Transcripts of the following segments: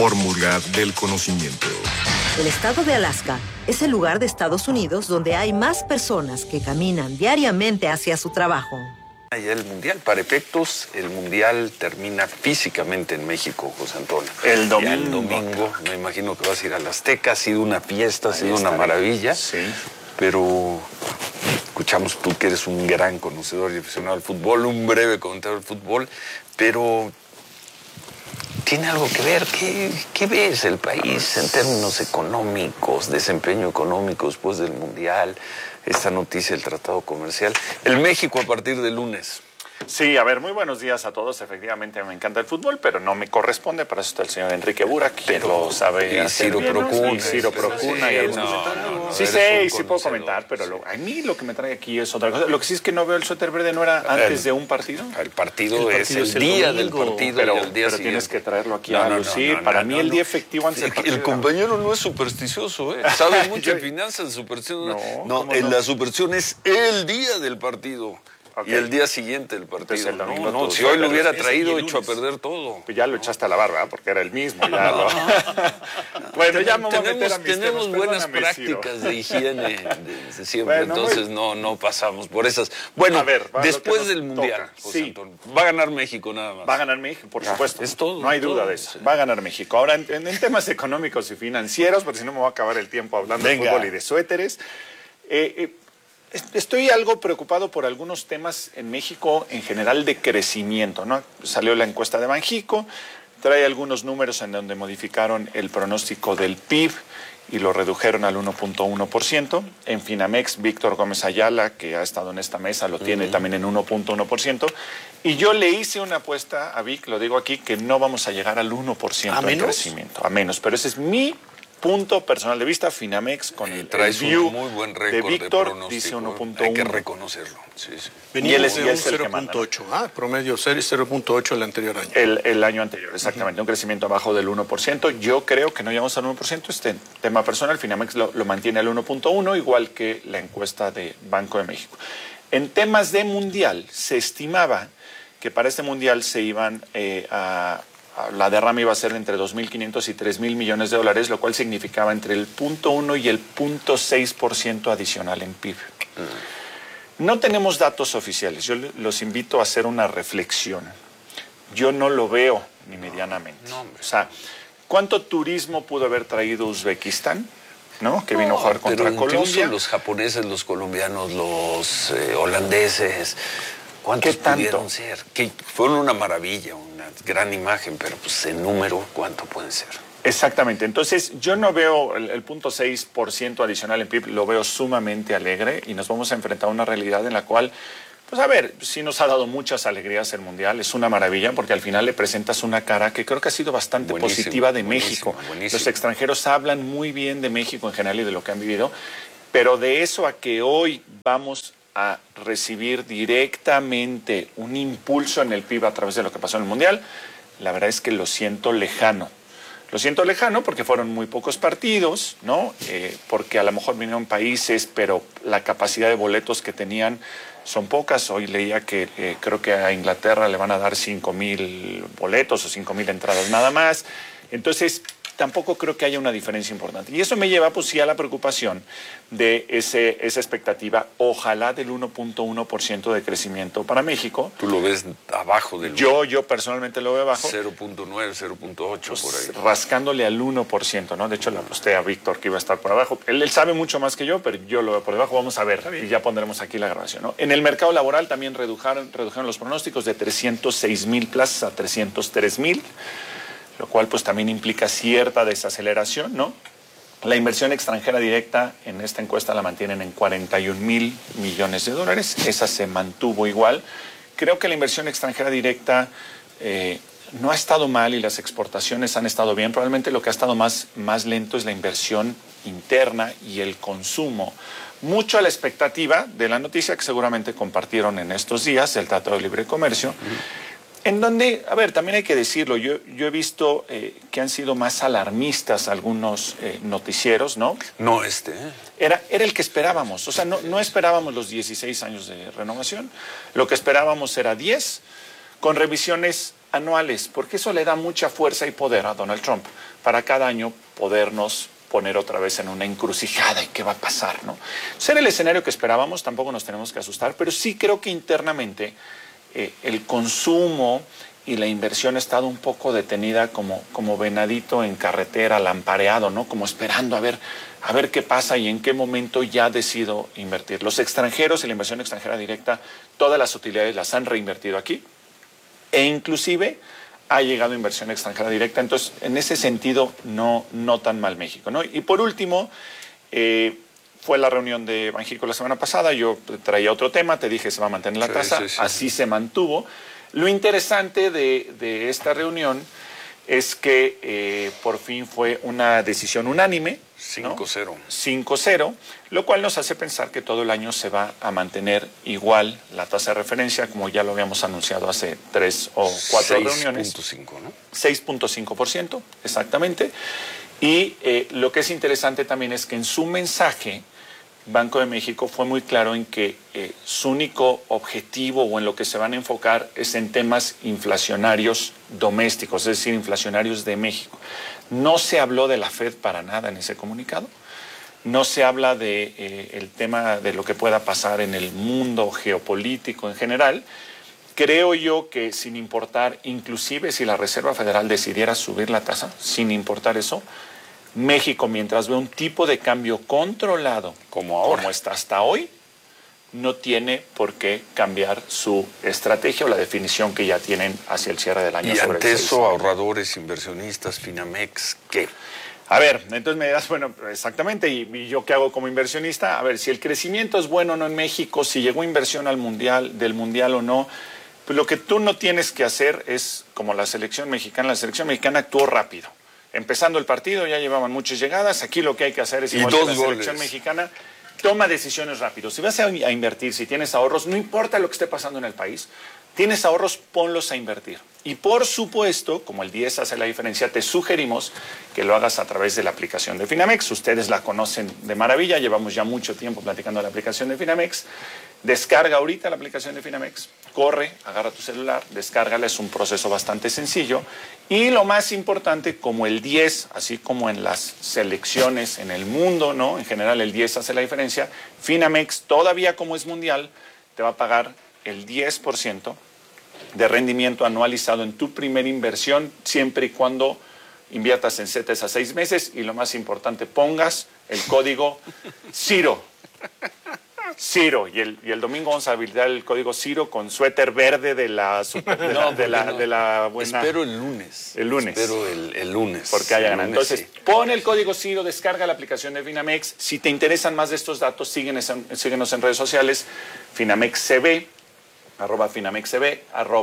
Fórmula del conocimiento. El estado de Alaska es el lugar de Estados Unidos donde hay más personas que caminan diariamente hacia su trabajo. Ya el Mundial, para efectos, el Mundial termina físicamente en México, José Antonio. El domingo. Ya el domingo, me imagino que vas a ir a la Azteca, ha sido una fiesta, ha sido una maravilla. Sí. Pero escuchamos tú que eres un gran conocedor y aficionado al fútbol, un breve comentario del fútbol, pero ¿tiene algo que ver? ¿Qué ves el país en términos económicos, desempeño económico después del Mundial? Esta noticia del tratado comercial. El México a partir del lunes. Sí, a ver, muy buenos días a todos. Efectivamente me encanta el fútbol, pero no me corresponde. Para eso está el señor Enrique Burak, quien lo sabe. Y Ciro Procuna. Y Ciro Procuna. Sí sé, sí puedo comentar, pero a mí lo que me trae aquí es otra cosa. Lo que sí es que no veo el suéter verde, ¿no era antes de un partido? El partido es el día del partido, pero el día pero siguiente. Tienes que traerlo aquí a lucir. Para mí el día efectivo antes del partido. El compañero no es supersticioso, ¿eh? Sabe mucho de finanzas, de superstición. No, la superstición es el día del partido. Okay. Y el día siguiente del partido. El domingo, no, si hoy lo hubiera traído, hecho a perder todo. Pues ya lo echaste a la barba, porque era el mismo. Ya bueno, ya me voy a meter a mis tenemos temas. buenas prácticas de higiene de siempre, bueno, entonces no pasamos por esas. Bueno, a ver, después del Mundial, José Antonio, va a ganar México nada más. Va a ganar México, por supuesto. Es todo. No hay duda de eso. Sí. Va a ganar México. Ahora, en temas económicos y financieros, porque si no me va a acabar el tiempo hablando de fútbol y de suéteres. Estoy algo preocupado por algunos temas en México en general de crecimiento, ¿no? Salió la encuesta de Banxico, trae algunos números en donde modificaron el pronóstico del PIB y lo redujeron al 1.1%. En Finamex, Víctor Gómez Ayala, que ha estado en esta mesa, lo tiene también en 1.1%. Y yo le hice una apuesta a Vic, lo digo aquí, que no vamos a llegar al 1% de crecimiento. A menos, pero ese es mi punto personal de vista. Finamex con el view un muy buen récord de Víctor de dice 1.1. Hay que reconocerlo. Sí. Venía de 0.8, promedio 0.8 el anterior año. El año anterior, exactamente, un crecimiento abajo del 1%. Yo creo que no llegamos al 1%, este tema personal, Finamex lo mantiene al 1.1, igual que la encuesta de Banco de México. En temas de mundial, se estimaba que para este mundial se iban la derrama iba a ser entre 2.500 y 3.000 millones de dólares, lo cual significaba entre el 0.1 y el 0.6% adicional en PIB. No tenemos datos oficiales. Yo los invito a hacer una reflexión. Yo no lo veo ni medianamente. O sea, ¿cuánto turismo pudo haber traído Uzbekistán? ¿No? Que vino a jugar contra Colombia. Los japoneses, los colombianos, los holandeses. ¿Cuántos pudieron ser? Que fueron una maravilla, una gran imagen, pero pues en número, ¿cuánto pueden ser? Exactamente. Entonces, yo no veo el 0.6% adicional en PIB, lo veo sumamente alegre y nos vamos a enfrentar a una realidad en la cual, pues a ver, sí nos ha dado muchas alegrías el Mundial, es una maravilla porque al final le presentas una cara que creo que ha sido bastante positiva de México. Los extranjeros hablan muy bien de México en general y de lo que han vivido, pero de eso a que hoy vamos a recibir directamente un impulso en el PIB a través de lo que pasó en el Mundial, la verdad es que lo siento lejano. Lo siento lejano porque fueron muy pocos partidos, ¿no? Porque a lo mejor vinieron países, pero la capacidad de boletos que tenían son pocas. Hoy leía que creo que a Inglaterra le van a dar 5,000 boletos o 5,000 entradas nada más. Entonces, tampoco creo que haya una diferencia importante. Y eso me lleva, pues sí, a la preocupación de esa expectativa, ojalá del 1.1% de crecimiento para México. ¿Tú lo ves abajo del...? Yo personalmente lo veo abajo. 0.9, 0.8 pues, por ahí. Rascándole al 1%, ¿no? De hecho, le aposté a Víctor que iba a estar por abajo. Él sabe mucho más que yo, pero yo lo veo por debajo. Vamos a ver y ya pondremos aquí la grabación, ¿no? En el mercado laboral también redujeron los pronósticos de 306,000 plazas a 303,000. Lo cual pues también implica cierta desaceleración, ¿no? La inversión extranjera directa en esta encuesta la mantienen en 41,000 millones de dólares, esa se mantuvo igual. Creo que la inversión extranjera directa no ha estado mal y las exportaciones han estado bien. Probablemente lo que ha estado más lento es la inversión interna y el consumo. Mucho a la expectativa de la noticia que seguramente compartieron en estos días, el Tratado de Libre Comercio, en donde, a ver, también hay que decirlo, yo he visto que han sido más alarmistas algunos noticieros, ¿no? No Era el que esperábamos, o sea, no esperábamos los 16 años de renovación, lo que esperábamos era 10, con revisiones anuales, porque eso le da mucha fuerza y poder a Donald Trump para cada año podernos poner otra vez en una encrucijada y qué va a pasar, ¿no? Ser el escenario que esperábamos, tampoco nos tenemos que asustar, pero sí creo que internamente el consumo y la inversión ha estado un poco detenida como venadito en carretera, lampareado, ¿no? Como esperando a ver qué pasa y en qué momento ya decido invertir. Los extranjeros y la inversión extranjera directa, todas las utilidades las han reinvertido aquí e inclusive ha llegado inversión extranjera directa. Entonces, en ese sentido, no tan mal México, ¿no? Y por último, fue la reunión de Banxico la semana pasada, yo traía otro tema, te dije se va a mantener la tasa, así se mantuvo. Lo interesante de esta reunión es que por fin fue una decisión unánime. 5-0. ¿no? 5-0, lo cual nos hace pensar que todo el año se va a mantener igual la tasa de referencia, como ya lo habíamos anunciado hace 3 o 4 reuniones. 6.5, ¿no? 6.5%, exactamente. Y lo que es interesante también es que en su mensaje, Banco de México fue muy claro en que su único objetivo o en lo que se van a enfocar es en temas inflacionarios domésticos, es decir, inflacionarios de México. No se habló de la Fed para nada en ese comunicado, no se habla de el tema de lo que pueda pasar en el mundo geopolítico en general. Creo yo que sin importar, inclusive si la Reserva Federal decidiera subir la tasa, sin importar eso, México, mientras ve un tipo de cambio controlado como ahora, como está hasta hoy, no tiene por qué cambiar su estrategia o la definición que ya tienen hacia el cierre del año. Y ante eso, ahorradores, inversionistas, Finamex, ¿qué? A ver, entonces me dirás, bueno, exactamente, ¿y yo qué hago como inversionista? A ver, si el crecimiento es bueno o no en México, si llegó inversión al mundial, del mundial o no, pues lo que tú no tienes que hacer es, como la selección mexicana actuó rápido. Empezando el partido, ya llevaban muchas llegadas. Aquí lo que hay que hacer es igual que la selección mexicana, toma decisiones rápido. Si vas a invertir, si tienes ahorros, no importa lo que esté pasando en el país, tienes ahorros, ponlos a invertir. Y por supuesto, como el 10 hace la diferencia, te sugerimos que lo hagas a través de la aplicación de Finamex. Ustedes la conocen de maravilla, llevamos ya mucho tiempo platicando de la aplicación de Finamex. Descarga ahorita la aplicación de Finamex, corre, agarra tu celular, descárgala, es un proceso bastante sencillo. Y lo más importante, como el 10, así como en las selecciones en el mundo, ¿no? En general el 10 hace la diferencia, Finamex, todavía como es mundial, te va a pagar el 10% de rendimiento anualizado en tu primera inversión, siempre y cuando inviertas en CETES a 6 meses y lo más importante, pongas el código CIRO. Ciro, y el domingo vamos a habilitar el código Ciro con suéter verde de la buena. Espero el lunes. El lunes. Espero el lunes. Porque haya ganado. Entonces, sí. Pon el código Ciro, descarga la aplicación de Finamex. Si te interesan más de estos datos, síguenos en redes sociales. FinamexCB, @FinamexCB,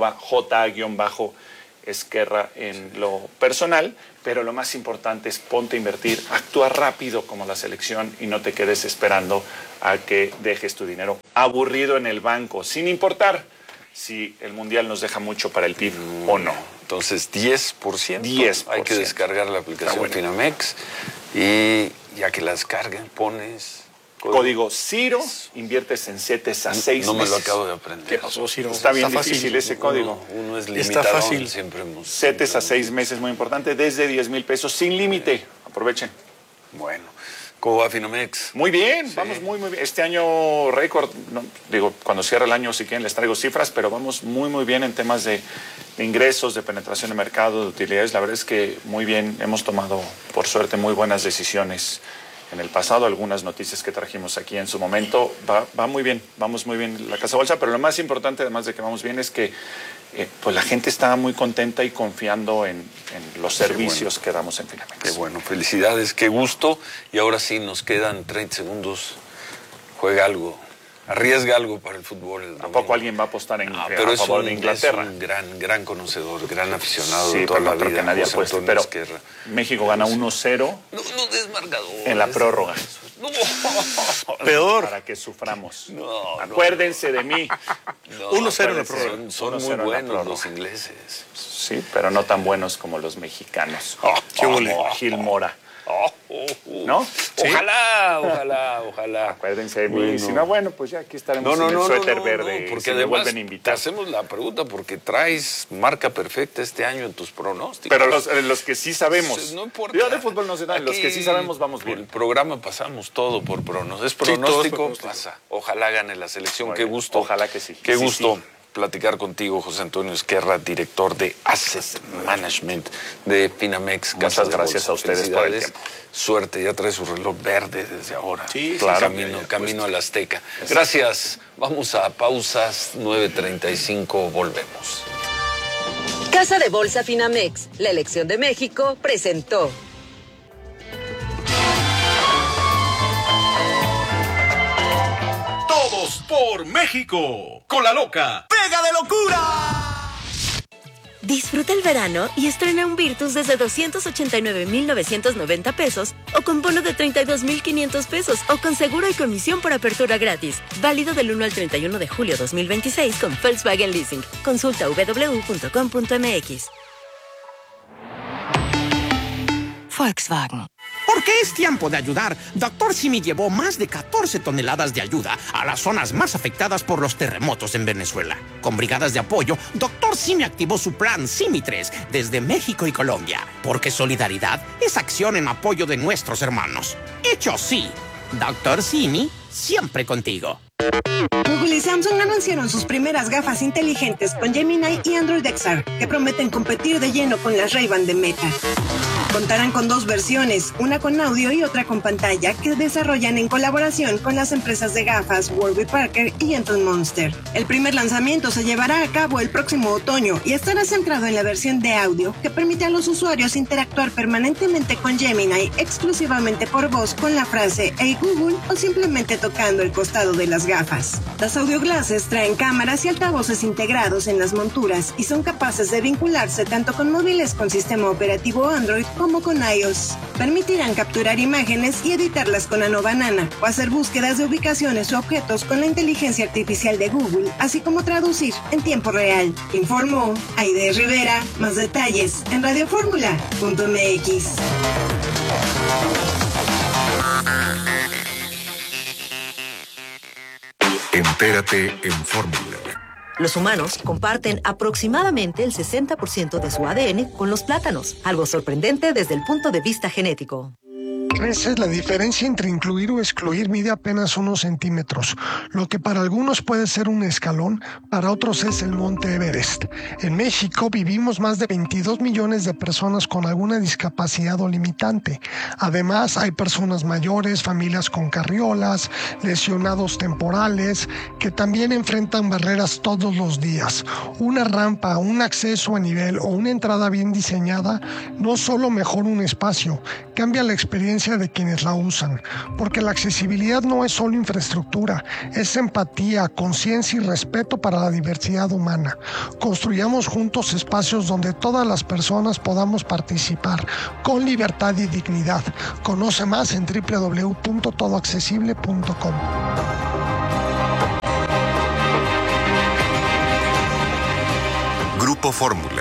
@J_Esquerra en lo personal, pero lo más importante es ponte a invertir, actúa rápido como la selección y no te quedes esperando a que dejes tu dinero aburrido en el banco, sin importar si el mundial nos deja mucho para el PIB o no. Entonces, 10%. 10%. Hay que descargar la aplicación Finamex y ya que la descarguen, pones código Ciro, inviertes en CETES a 6 meses. No me lo acabo de aprender. ¿Qué pasó, Ciro? Está bien difícil ese código. Uno es limitado. Está fácil. Siempre hemos... CETES a 6 meses, muy importante, desde 10,000 pesos, sin límite. Aprovechen. Bueno, ¿cómo va Finamex? Muy bien, sí. Vamos muy bien. Este año récord, no, digo, cuando cierre el año, si quieren, les traigo cifras, pero vamos muy bien en temas de ingresos, de penetración de mercado, de utilidades. La verdad es que muy bien, hemos tomado, por suerte, muy buenas decisiones en el pasado, algunas noticias que trajimos aquí en su momento. Va muy bien, vamos muy bien en la Casa Bolsa, pero lo más importante, además de que vamos bien, es que pues la gente está muy contenta y confiando en los servicios que damos en Finamex. Qué bueno, felicidades, qué gusto. Y ahora sí, nos quedan 30 segundos. Juega algo, arriesga algo para el fútbol. Tampoco alguien va a apostar en pero a favor de Inglaterra. Es un gran conocedor, gran aficionado sí, de toda pero la no creo vida. Que nadie apueste, pero Esquerra. México gana 1-0 no desmarcador, en la prórroga. No. Peor. Para que suframos. No, Acuérdense de mí. 1-0 en la prórroga. Son muy buenos los ingleses. Sí, pero no tan buenos como los mexicanos. Qué como Gil Mora. ¿No? Sí. Ojalá. Acuérdense, Bueno. si no, bueno, pues ya aquí estaremos en el suéter verde. Porque si me además vuelven a invitar. te hacemos la pregunta porque traes marca perfecta este año en tus pronósticos. Pero los que sí sabemos. No importa. Yo de fútbol no sé nada, los que sí sabemos vamos bien. El programa pasamos todo por pronóstico. Es pronóstico, pasa. Ojalá gane la selección. Qué gusto. Ojalá que sí. Qué gusto platicar contigo, José Antonio Esquerra, director de Asset Management de Finamex. Muchas gracias a ustedes por el tiempo. Suerte, ya trae su reloj verde desde ahora. Sí, claro. Camino al Azteca. Gracias. Vamos a pausas, 9:35, volvemos. Casa de Bolsa Finamex, la elección de México, presentó. Todos por México. Con la loca. ¡Pega de locura! Disfruta el verano y estrena un Virtus desde 289,990 pesos o con bono de 32,500 pesos o con seguro y comisión por apertura gratis. Válido del 1 al 31 de julio 2026 con Volkswagen Leasing. Consulta www.com.mx. Volkswagen. Porque es tiempo de ayudar. Dr. Simi llevó más de 14 toneladas de ayuda a las zonas más afectadas por los terremotos en Venezuela. Con brigadas de apoyo, Dr. Simi activó su plan Simi 3 desde México y Colombia. Porque solidaridad es acción en apoyo de nuestros hermanos. Hecho sí. Dr. Simi, siempre contigo. Google y Samsung anunciaron sus primeras gafas inteligentes con Gemini y Android XR, que prometen competir de lleno con las Ray-Ban de Meta. Contarán con 2 versiones, una con audio y otra con pantalla, que desarrollan en colaboración con las empresas de gafas Warby Parker y Anton Monster. El primer lanzamiento se llevará a cabo el próximo otoño y estará centrado en la versión de audio, que permite a los usuarios interactuar permanentemente con Gemini exclusivamente por voz con la frase "Hey Google" o simplemente tocando el costado de las gafas. Las audio glasses traen cámaras y altavoces integrados en las monturas y son capaces de vincularse tanto con móviles con sistema operativo Android como con iOS. Permitirán capturar imágenes y editarlas con Nano Banana o hacer búsquedas de ubicaciones o objetos con la inteligencia artificial de Google, así como traducir en tiempo real. Informó Aide Rivera. Más detalles en radioformula.mx. Entérate en Fórmula. Los humanos comparten aproximadamente el 60% de su ADN con los plátanos, algo sorprendente desde el punto de vista genético. La diferencia entre incluir o excluir mide apenas unos centímetros. Lo que para algunos puede ser un escalón, para otros es el Monte Everest. En México vivimos más de 22 millones de personas con alguna discapacidad o limitante. Además, hay personas mayores, familias con carriolas, lesionados temporales, que también enfrentan barreras todos los días. Una rampa, un acceso a nivel o una entrada bien diseñada no solo mejora un espacio, cambia la experiencia de quienes la usan, porque la accesibilidad no es solo infraestructura, es empatía, conciencia y respeto para la diversidad humana. Construyamos juntos espacios donde todas las personas podamos participar con libertad y dignidad. Conoce más en www.todoaccesible.com. Grupo Fórmula.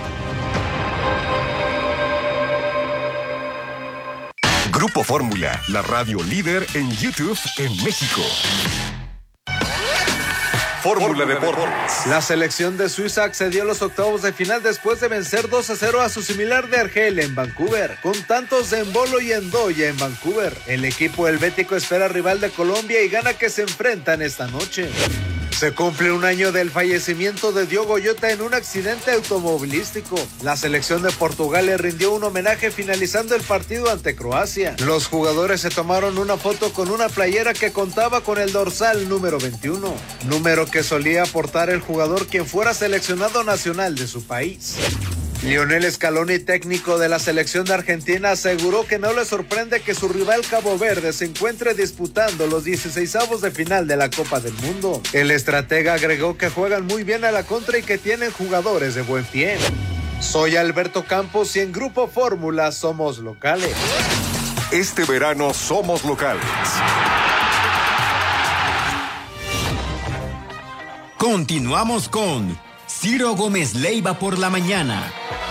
Grupo Fórmula, la radio líder en YouTube en México. Fórmula Deportes. La selección de Suiza accedió a los octavos de final después de vencer 2-0 a su similar de Argelia en Vancouver, con tantos de Embolo y Endoya en Vancouver. El equipo helvético espera rival de Colombia y gana que se enfrentan esta noche. Se cumple un año del fallecimiento de Diogo Jota en un accidente automovilístico. La selección de Portugal le rindió un homenaje finalizando el partido ante Croacia. Los jugadores se tomaron una foto con una playera que contaba con el dorsal número 21, número que solía portar el jugador quien fuera seleccionado nacional de su país. Lionel Scaloni, técnico de la selección de Argentina, aseguró que no le sorprende que su rival Cabo Verde se encuentre disputando los 16avos de final de la Copa del Mundo. El estratega agregó que juegan muy bien a la contra y que tienen jugadores de buen pie. Soy Alberto Campos y en Grupo Fórmula somos locales. Este verano somos locales. Continuamos con Ciro Gómez Leiva por la mañana.